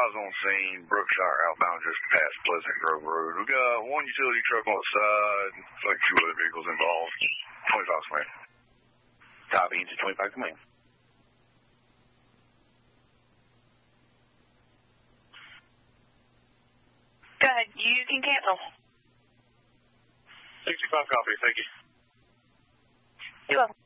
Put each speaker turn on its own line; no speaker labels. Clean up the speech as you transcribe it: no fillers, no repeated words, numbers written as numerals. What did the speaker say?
eyes on scene, Brookshire outbound just past Pleasant Grove Road. We got one utility truck on the side, like 2 other vehicles involved. 25 command.
Copy, into 25 command.
Go ahead, you can cancel.
65 copy, thank you.
You're welcome.